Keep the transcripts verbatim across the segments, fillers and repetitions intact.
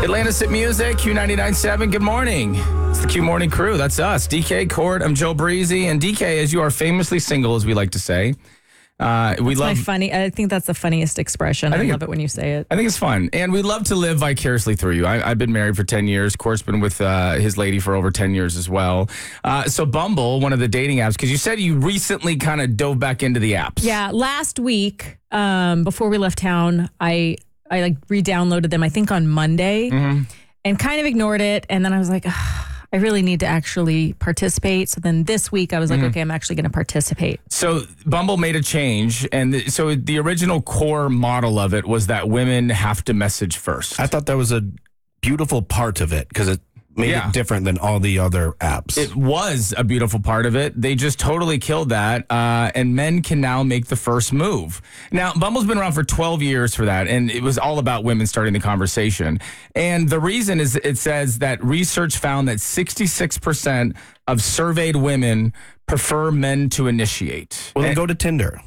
Atlantis at Music, Q ninety-nine point seven. Good morning. It's the Q Morning Crew. That's us. D K, Court, I'm Joe Breezy. And D K, as you are famously single, as we like to say. Uh, we that's love my funny. I think that's the funniest expression. I, I love it, it when you say it. I think it's fun, and we love to live vicariously through you. I, I've been married for ten years. Court's been with uh, his lady for over ten years as well. Uh, so Bumble, one of the dating apps, because you said you recently kind of dove back into the apps. Yeah, last week um, before we left town, I I like re-downloaded them. I think on Monday, mm-hmm. and kind of ignored it, and then I was like, ugh, I really need to actually participate. So then this week I was like, mm-hmm. okay, I'm actually going to participate. So Bumble made a change. And th- so the original core model of it was that women have to message first. I thought that was a beautiful part of it because it made yeah. it different than all the other apps. It was a beautiful part of it. They just totally killed that. Uh, and men can now make the first move. Now, Bumble's been around for twelve years for that. And it was all about women starting the conversation. And the reason is it says that research found that sixty-six percent of surveyed women prefer men to initiate. Well, then and, go to Tinder.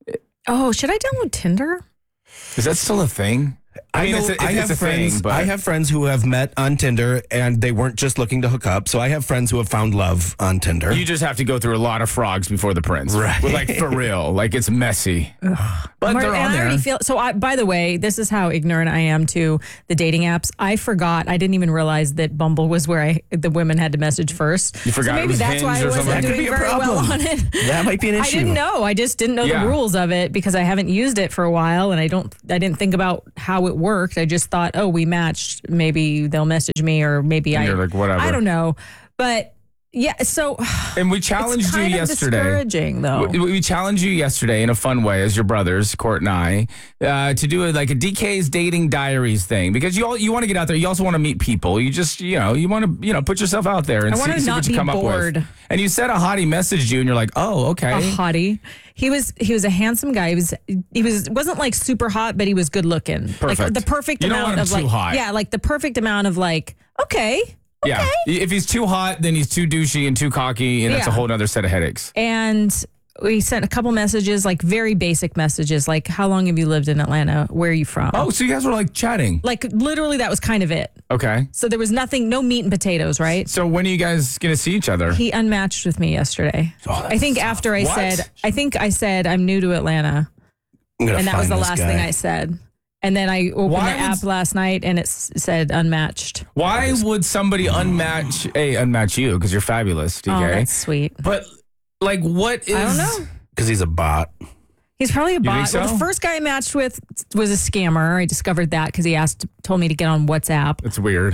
Oh, should I download Tinder? Is that still a thing? I, I mean, know, it's a, it's I have a friends. thing, but I have friends who have met on Tinder, and they weren't just looking to hook up. So I have friends who have found love on Tinder. You just have to go through a lot of frogs before the prince, right? We're like for real, like it's messy. Ugh. But Mar- they're on and there. I already feel so. I, by the way, this is how ignorant I am to the dating apps. I forgot. I didn't even realize that Bumble was where I the women had to message first. You forgot. So maybe it was that's why I Hinge or wasn't something. doing very well on it. That might be an issue. I didn't know. I just didn't know Yeah. the rules of it because I haven't used it for a while, and I don't. I didn't think about how it worked. I just thought, oh, we matched. Maybe they'll message me, or maybe And I. you're like, whatever. I don't know, but. Yeah, so and we challenged it's kind you of yesterday. Discouraging, though. We, we challenged you yesterday in a fun way, as your brothers, Court and I, uh, to do a, like a D K's dating diaries thing because you all you want to get out there. You also want to meet people. You just you know you want to you know put yourself out there and I see, want to see not what you be come bored. up with. And you said a hottie messaged you, and you're like, oh, okay, a hottie. He was he was a handsome guy. He was he was wasn't like super hot, but he was good looking. Perfect. Like the perfect You don't amount want him of too like hot. yeah, like the perfect amount of like okay. Yeah, Okay. if he's too hot, then he's too douchey and too cocky, and that's a Yeah. whole other set of headaches. And we sent a couple messages, like very basic messages, like how long have you lived in Atlanta? Where are you from? Oh, so you guys were like chatting. Like literally, that was kind of it. Okay. So there was nothing, no meat and potatoes, right? So when are you guys going to see each other? He unmatched with me yesterday. Oh, I think tough. after I What? said, I think I said I'm new to Atlanta, I'm gonna and that was find the this last guy. thing I said. And then I opened Why the would- app last night, and it s- said unmatched. Why would somebody unmatch a unmatch you? Because you're fabulous, D K. Oh, that's sweet. But like, what is? I don't know. Because he's a bot. He's probably a think bot. Well, so? the first guy I matched with was a scammer. I discovered that because he asked, told me to get on WhatsApp. It's weird.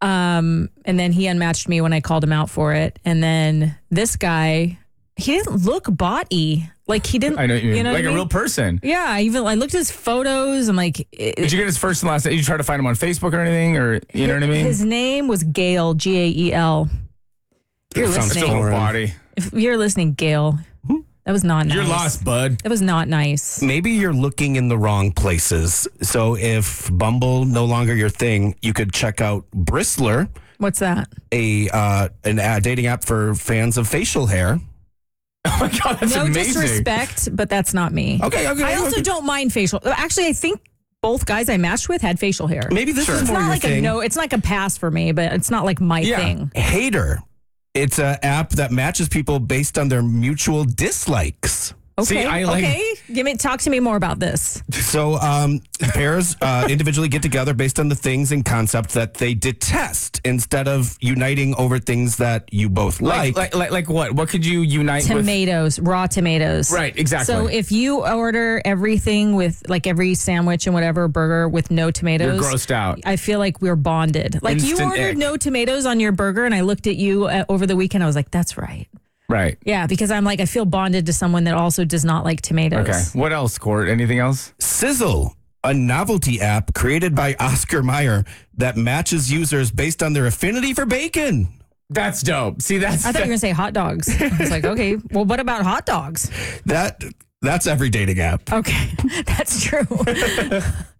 Um, and then he unmatched me when I called him out for it. And then this guy, he didn't look bot-y. Like he didn't. I know what you mean. You know like what I a mean? real person. Yeah, I even I looked at his photos. I'm like, it, Did you get his first and last name? Did you try to find him on Facebook or anything? Or you know what I mean? His name was Gail, G A E L. If you're That sounds listening, Still a foreign. body. if you're listening, Gail, that was not nice. You're lost, bud. That was not nice. Maybe you're looking in the wrong places. So if Bumble no longer your thing, you could check out Bristler, What's that? a uh, an uh, dating app for fans of facial hair. Oh my God, that's No amazing. disrespect, but that's not me. Okay, okay. I also okay. don't mind facial. Actually, I think both guys I matched with had facial hair. Maybe this Sure. is It's more not your like thing. a no. It's like a pass for me, but it's not like my Yeah. thing. Hater. It's an app that matches people based on their mutual dislikes. Okay, See, I like- okay. Give me talk to me more about this. So um, pairs uh, individually get together based on the things and concepts that they detest instead of uniting over things that you both Like, like. like, like, like what? What could you unite with? Tomatoes, raw tomatoes. Right, exactly. So if you order everything with like every sandwich and whatever burger with no tomatoes, You're grossed out. I feel like we're bonded. Like you Instant ordered ick. no tomatoes on your burger, and I looked at you uh, over the weekend. I was like, that's right. Right. Yeah, because I'm like, I feel bonded to someone that also does not like tomatoes. Okay. What else, Court? Anything else? Sizzle, a novelty app created by Oscar Mayer that matches users based on their affinity for bacon. That's dope. See, that's I thought you were going to say hot dogs. I was like, okay, well, what about hot dogs? That that's every dating app. Okay, that's true. W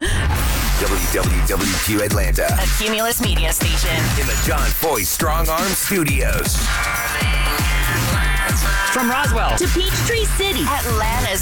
W W Q Atlanta. A Cumulus media station. In the John Foy Strong Arm Studios. From Roswell to Peachtree City, Atlanta's